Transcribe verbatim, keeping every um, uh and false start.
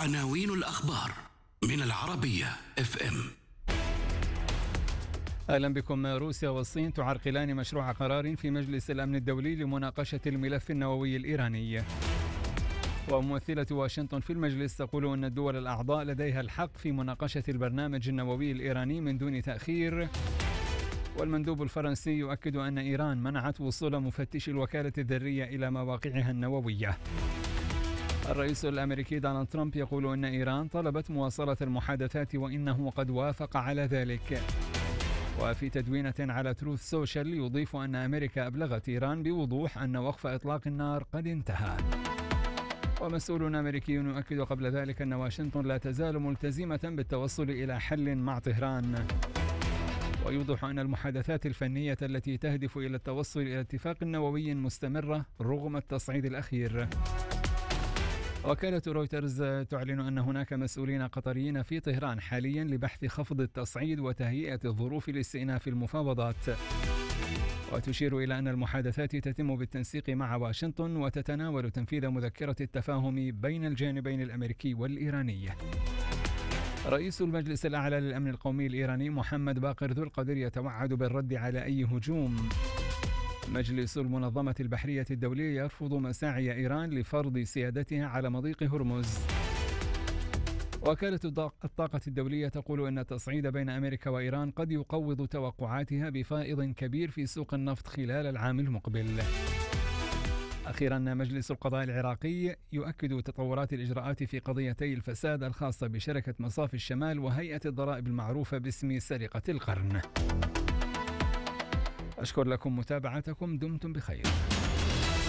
عناوين الأخبار من العربية اف ام. أهلا بكم. روسيا والصين تعرقلان مشروع قرار في مجلس الأمن الدولي لمناقشة الملف النووي الإيراني. وممثلة واشنطن في المجلس تقول أن الدول الأعضاء لديها الحق في مناقشة البرنامج النووي الإيراني من دون تأخير. والمندوب الفرنسي يؤكد أن إيران منعت وصول مفتش الوكالة الذرية إلى مواقعها النووية. الرئيس الأمريكي دونالد ترامب يقول أن إيران طلبت مواصلة المحادثات وإنه قد وافق على ذلك. وفي تدوينة على تروث سوشيال يضيف أن أمريكا أبلغت إيران بوضوح أن وقف إطلاق النار قد انتهى. ومسؤول أمريكي يؤكد قبل ذلك أن واشنطن لا تزال ملتزمة بالتوصل إلى حل مع طهران. ويوضح أن المحادثات الفنية التي تهدف إلى التوصل إلى اتفاق نووي مستمرة رغم التصعيد الأخير. وكالة رويترز تعلن أن هناك مسؤولين قطريين في طهران حاليا لبحث خفض التصعيد وتهيئة الظروف لاستئناف المفاوضات. وتشير إلى أن المحادثات تتم بالتنسيق مع واشنطن وتتناول تنفيذ مذكرة التفاهم بين الجانبين الأمريكي والإيراني. رئيس المجلس الأعلى للأمن القومي الإيراني محمد باقر ذو القدر يتوعد بالرد على أي هجوم. مجلس المنظمة البحرية الدولية يرفض مساعي إيران لفرض سيادتها على مضيق هرمز. وكالة الطاقة الدولية تقول أن التصعيد بين أمريكا وإيران قد يقوض توقعاتها بفائض كبير في سوق النفط خلال العام المقبل. أخيرا مجلس القضاء العراقي يؤكد تطورات الإجراءات في قضيتي الفساد الخاصة بشركة مصاف الشمال وهيئة الضرائب المعروفة باسم سرقة القرن. أشكر لكم متابعتكم، دمتم بخير.